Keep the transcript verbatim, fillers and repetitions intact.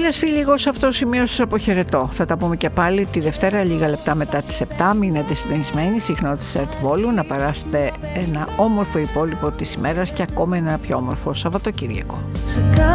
Φίλες, φίλοι, εγώ σε αυτό το σημείο σας αποχαιρετώ. Θα τα πούμε και πάλι τη Δευτέρα λίγα λεπτά μετά τις επτά. Μείνετε συντονισμένοι, συχνότητες Art Volu, να περάσετε ένα όμορφο υπόλοιπο της ημέρας και ακόμα ένα πιο όμορφο Σαββατοκύριακο.